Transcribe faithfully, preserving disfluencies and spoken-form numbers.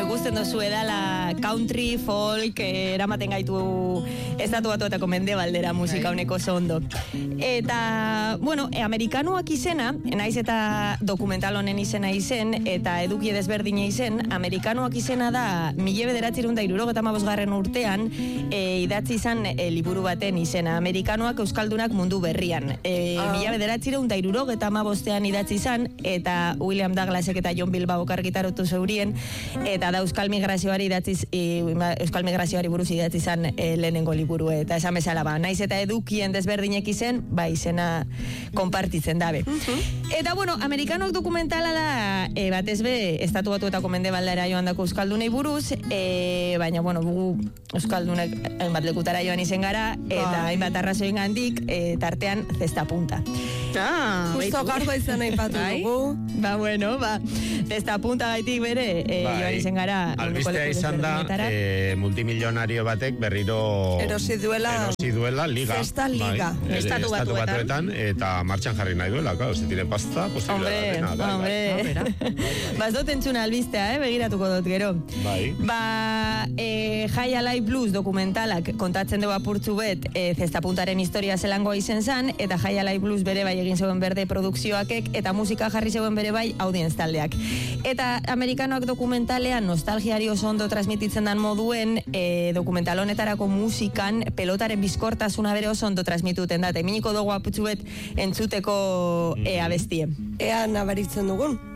ikusten dozu edala country, folk, eramaten gaitu estatu batuetako mendebaldera musika honeko oso ondo. Eta, bueno, e, amerikanoak izena, naiz eta dokumental honen izena izen, eta eduki desberdina izen, amerikanoak izena da, mila bederatzirun da irurogeta hamabosgarren urtean, e, idatzi izan e, liburu baten izena, amerikanoak euskaldunak mundu berrian. E, ah. Mila bederatzirun da irurogeta hamabostean idatzi izan, eta William Douglasek eta John Bilbao argitarutu zeurien, eta da euskal migrazioari idatziz, e, euskal migrazioari buruz idatzi izan e, lehenengo liburu, eta esan bezala ba, naiz eta edukien desberdinek izen, ba izena konpartitzen dabe. Uh-huh. Eta bueno, amerikanok dokumentala da, e, batez be, estatu batuetako mendebaldera joan dako euskaldunei buruz, e, baina bueno, bugu euskaldunek hainbat lekutara joan izen gara, eta hainbat arrazoin gandik, e, tartean zesta punta. Ah, justo gardo izan nahi patu dugu. Ba, bueno, ba, zesta punta gaitik bere, e, bai, joan izen gara. Albistea izan da, e, multimilionario batek berriro erosi duela, erosi duela liga. Zesta liga. Bai, estatu, estatu batuetan, eta martxan jarri nahi duela, claro, se tiene pasta, posible da dena. Hombre, hombre. Baz dut entzuna albistea, eh, begiratuko dut gero. Bai. Ba, e, High Alive Blues dokumentalak kontatzen dugu apurtzu bet, e, zesta puntaren historia zelangoa izen zan, eta High Alive Blues bere bai egin zeuen berde produkzioakek, eta musika jarri zeuen bere bai audience taldeak. Eta amerikanoak dokumentalean nostalgiari oso ondo transmititzen dan moduen, e, dokumental honetarako musikan pelotaren bizkortasuna bere oso ondo transmituten date. Miniko dugu aputzu bet entzuteko e, abestie. Ea nabaritzen dugun.